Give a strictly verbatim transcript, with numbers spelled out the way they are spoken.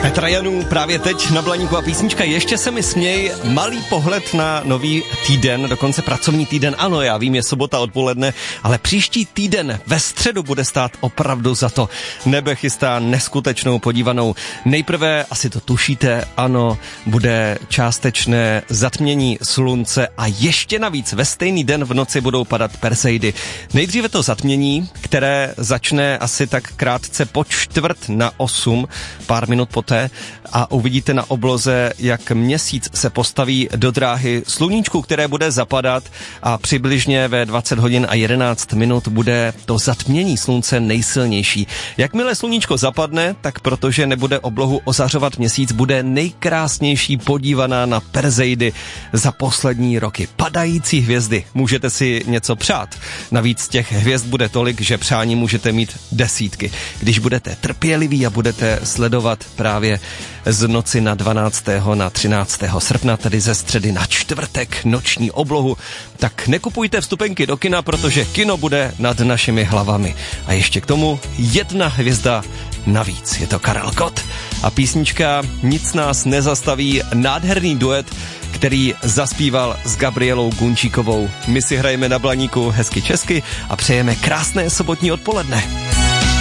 Petra Janů právě teď na Blaníku a písnička Ještě se mi směj, malý pohled na nový týden, dokonce pracovní týden. Ano, já vím, je sobota odpoledne, ale příští týden ve středu bude stát opravdu za to. Nebe chystá neskutečnou podívanou. Nejprve, asi to tušíte, ano, bude částečné zatmění slunce a ještě navíc ve stejný den v noci budou padat perseidy. Nejdříve to zatmění, které začne asi tak krátce po čtvrt na osm, pár minut poté, a uvidíte na obloze, jak měsíc se postaví do dráhy sluníčku, které bude zapadat, a přibližně ve dvacet hodin a jedenáct minut bude to zatmění slunce nejsilnější. Jakmile sluníčko zapadne, tak protože nebude oblohu ozařovat měsíc, bude nejkrásnější podívaná na perseidy za poslední roky. Padající hvězdy, můžete si něco přát. Navíc těch hvězd bude tolik, že přání můžete mít desítky. Když budete trpěliví a budete sledovat právě z noci na dvanáctého na třináctého srpna, tedy ze středy na čtvrtek, noční oblohu, tak nekupujte vstupenky do kina, protože kino bude nad našimi hlavami. A ještě k tomu jedna hvězda navíc. Je to Karel Gott a písnička Nic nás nezastaví, nádherný duet, který zaspíval s Gabrielou Gunčíkovou. My si hrajeme na Blaníku hezky česky a přejeme krásné sobotní odpoledne.